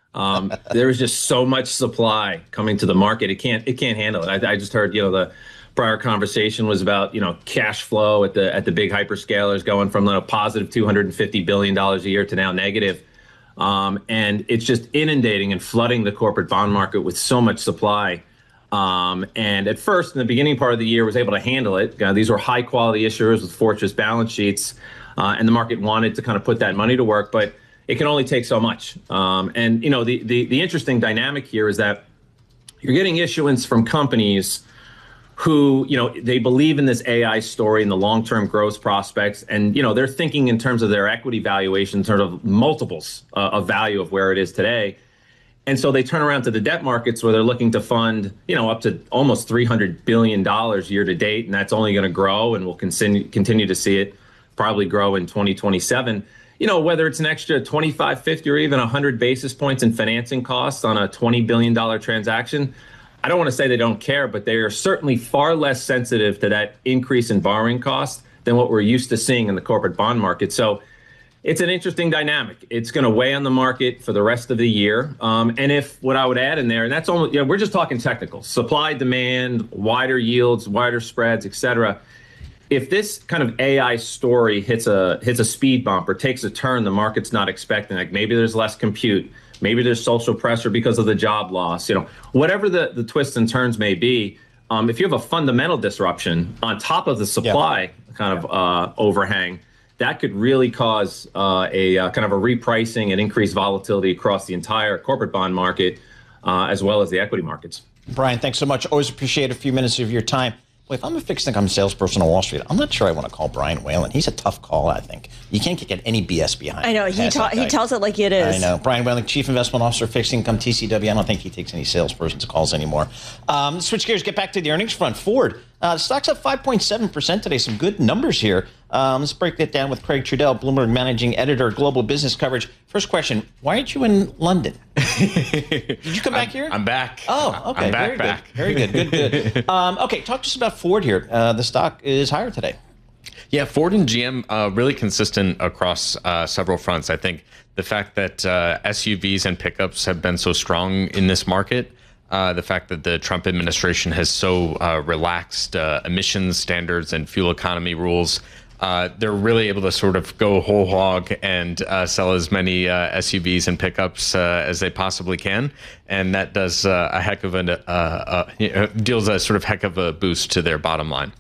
There is just so much supply coming to the market. It can't handle it. I just heard, the prior conversation was about, cash flow at the big hyperscalers going from a positive $250 billion a year to now negative. And it's just inundating and flooding the corporate bond market with so much supply. And at first, in the beginning part of the year, was able to handle it. These were high quality issuers with fortress balance sheets, and the market wanted to kind of put that money to work, but it can only take so much. And the interesting dynamic here is that you're getting issuance from companies who, they believe in this AI story and the long-term growth prospects. And, they're thinking in terms of their equity valuation, in terms of multiples of value of where it is today. And so they turn around to the debt markets where they're looking to fund, up to almost $300 billion year to date. And that's only going to grow, and we'll continue to see it probably grow in 2027. Whether it's an extra 25, 50, or even 100 basis points in financing costs on a $20 billion transaction, I don't want to say they don't care, but they are certainly far less sensitive to that increase in borrowing costs than what we're used to seeing in the corporate bond market. So it's an interesting dynamic. It's going to weigh on the market for the rest of the year. And if what I would add in there, and that's only, we're just talking technical, supply, demand, wider yields, wider spreads, et cetera. If this kind of AI story hits a speed bump or takes a turn the market's not expecting, like maybe there's less compute, maybe there's social pressure because of the job loss, whatever the twists and turns may be, if you have a fundamental disruption on top of the supply kind of overhang, that could really cause a kind of a repricing and increased volatility across the entire corporate bond market, as well as the equity markets. Brian, thanks so much. Always appreciate a few minutes of your time. Boy, if I'm a fixed income salesperson on Wall Street, I'm not sure I want to call Brian Whalen. He's a tough call, I think. You can't get any BS behind him. I know. He tells it like it is. I know. Brian Whalen, Chief Investment Officer, Fixed Income, TCW. I don't think he takes any salesperson's calls anymore. Switch gears, get back to the earnings front. Ford, the stock's up 5.7% today. Some good numbers here. Let's break that down with Craig Trudell, Bloomberg Managing Editor, Global Business Coverage. First question, why aren't you in London? Did you come back here? I'm back. Oh, okay. I'm back. Very good. Good. Okay, talk to us about Ford here. The stock is higher today. Yeah, Ford and GM really consistent across several fronts. I think the fact that SUVs and pickups have been so strong in this market, the fact that the Trump administration has so relaxed emissions standards and fuel economy rules, they're really able to sort of go whole hog and sell as many SUVs and pickups as they possibly can, and that does a heck of deals a sort of heck of a boost to their bottom line.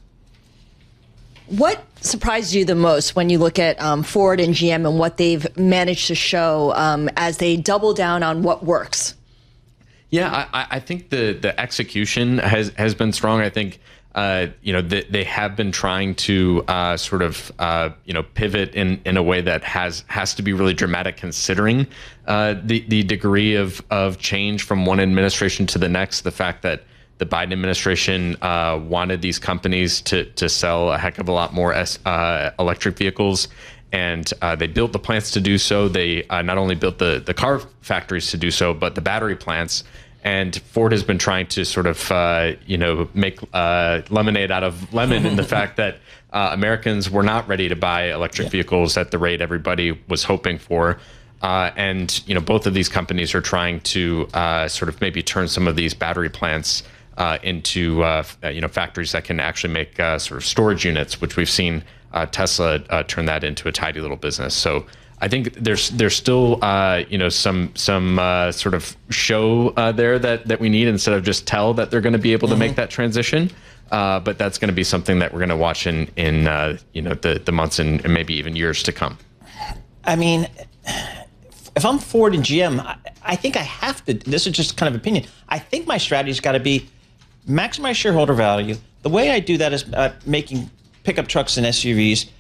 What surprised you the most when you look at Ford and GM and what they've managed to show as they double down on what works? Yeah, I think the execution has been strong. I think they have been trying to sort of pivot in a way that has to be really dramatic, considering the degree of change from one administration to the next. The fact that the Biden administration wanted these companies to sell a heck of a lot more electric vehicles, and they built the plants to do so. They not only built the car factories to do so, but the battery plants. And Ford has been trying to sort of, make lemonade out of lemon in the fact that Americans were not ready to buy electric vehicles at the rate everybody was hoping for. And both of these companies are trying to sort of maybe turn some of these battery plants into factories that can actually make sort of storage units, which we've seen Tesla turn that into a tidy little business. So I think there's still some sort of show there that we need, instead of just tell that they're going to be able to make that transition. But that's going to be something that we're going to watch in the months and maybe even years to come. I mean, if I'm Ford and GM, I think I have to. This is just kind of opinion. I think my strategy's got to be maximize shareholder value. The way I do that is making pickup trucks and SUVs.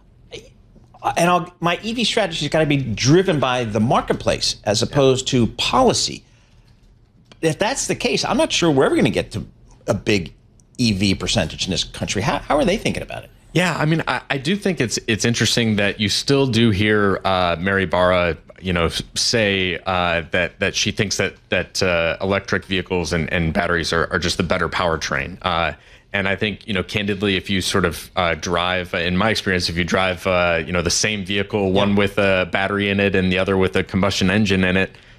And my EV strategy has got to be driven by the marketplace as opposed to policy. If that's the case, I'm not sure we're ever going to get to a big EV percentage in this country. How are they thinking about it? Yeah, I mean, I do think it's interesting that you still do hear Mary Barra, say that she thinks that electric vehicles and batteries are just the better powertrain. And I think, candidly, if you sort of drive, in my experience, if you drive, the same vehicle, one with a battery in it and the other with a combustion engine in it,